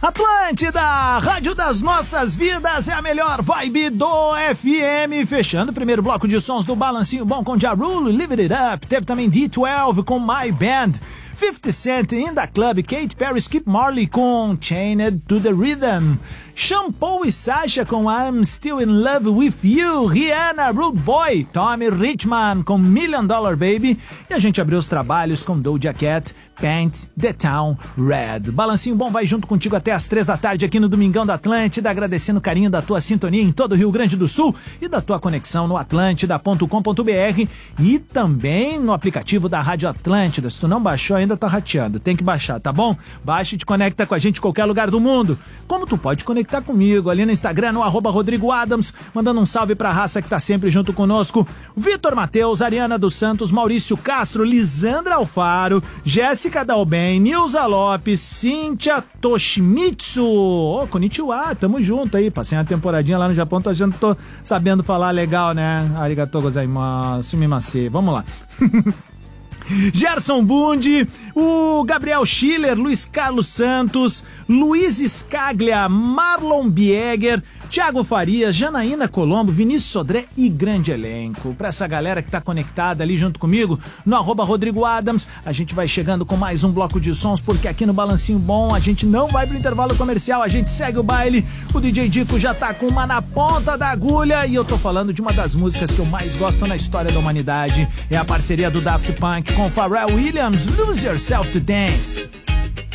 Atlântida, rádio das nossas vidas, é a melhor vibe do FM. Fechando o primeiro bloco de sons do Balancinho Bom com Ja Rule, Live It Up. Teve também D12 com My Band, 50 Cent, In Da Club, Katy Perry, Skip Marley com Chained to the Rhythm, Shampoo e Sasha com I'm Still in Love With You, Rihanna, Rude Boy, Tommy Richman com $1 Million Baby, e a gente abriu os trabalhos com Doja Cat, Paint the Town Red. Balancinho Bom vai junto contigo até às 3 da tarde aqui no Domingão da Atlântida, agradecendo o carinho da tua sintonia em todo o Rio Grande do Sul e da tua conexão no atlântida.com.br e também no aplicativo da Rádio Atlântida. Se tu não baixou ainda, tá rateando, tem que baixar, tá bom? Baixa e te conecta com a gente em qualquer lugar do mundo, como tu pode conectar comigo ali no Instagram, no @RodrigoAdams, mandando um salve pra raça que tá sempre junto conosco: Vitor Matheus, Ariana dos Santos, Maurício Castro, Lisandra Alfaro, Jéssica Dalben, Nilza Lopes, Cíntia Toshimitsu. Ô, konnichiwa, tamo junto aí, passei uma temporadinha lá no Japão, tô achando que tô sabendo falar legal, né? Arigatou gozaimasu, sumimasen, vamos lá. Gerson Bundi, o Gabriel Schiller, Luiz Carlos Santos, Luiz Scaglia, Marlon Bieger, Thiago Farias, Janaína Colombo, Vinícius Sodré e grande elenco. Pra essa galera que tá conectada ali junto comigo no @RodrigoAdams, a gente vai chegando com mais um bloco de sons, porque aqui no Balancinho Bom a gente não vai pro intervalo comercial, a gente segue o baile. O DJ Dico já tá com uma na ponta da agulha e eu tô falando de uma das músicas que eu mais gosto na história da humanidade. É a parceria do Daft Punk com Pharrell Williams, Lose Yourself to Dance.